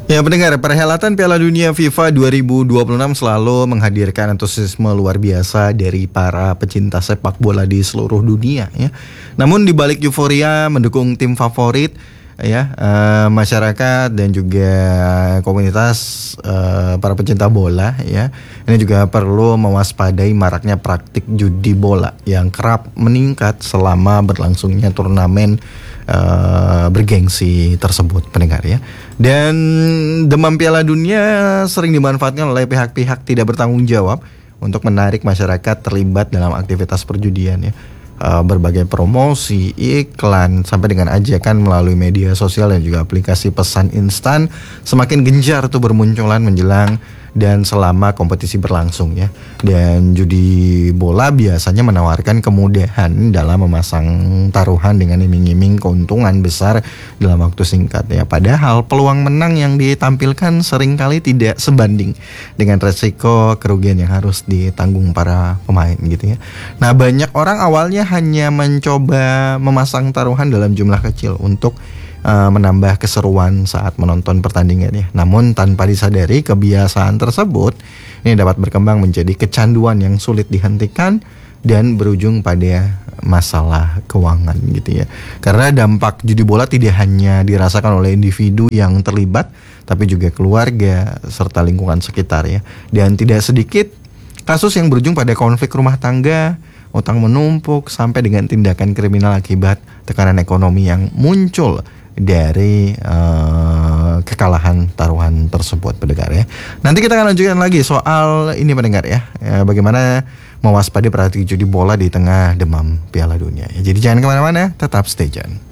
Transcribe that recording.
Ya pendengar, perhelatan Piala Dunia FIFA 2026 selalu menghadirkan antusiasme luar biasa dari para pecinta sepak bola di seluruh dunia ya. Namun di balik euforia mendukung tim favorit ya, masyarakat dan juga komunitas para pecinta bola ya, ini juga perlu mewaspadai maraknya praktik judi bola yang kerap meningkat selama berlangsungnya turnamen bergengsi tersebut pendengar ya. Dan demam Piala Dunia sering dimanfaatkan oleh pihak-pihak tidak bertanggung jawab untuk menarik masyarakat terlibat dalam aktivitas perjudian ya. Berbagai promosi, iklan, sampai dengan ajakan melalui media sosial dan juga aplikasi pesan instan semakin gencar tuh bermunculan menjelang dan selama kompetisi berlangsung ya. Dan judi bola biasanya menawarkan kemudahan dalam memasang taruhan dengan iming-iming keuntungan besar dalam waktu singkat ya. Padahal peluang menang yang ditampilkan seringkali tidak sebanding dengan resiko kerugian yang harus ditanggung para pemain gitu ya. Nah, banyak orang awalnya hanya mencoba memasang taruhan dalam jumlah kecil untuk menambah keseruan saat menonton pertandingan ya. Namun tanpa disadari kebiasaan tersebut ini dapat berkembang menjadi kecanduan yang sulit dihentikan dan berujung pada masalah keuangan gitu ya. Karena dampak judi bola tidak hanya dirasakan oleh individu yang terlibat, tapi juga keluarga serta lingkungan sekitar ya. Dan tidak sedikit kasus yang berujung pada konflik rumah tangga, utang menumpuk, sampai dengan tindakan kriminal akibat tekanan ekonomi yang muncul dari kekalahan taruhan tersebut pendengar ya. Nanti kita akan lanjutkan lagi soal ini pendengar ya, bagaimana mewaspadai praktik judi bola di tengah demam Piala Dunia ya. Jadi jangan kemana-mana, tetap stay tune.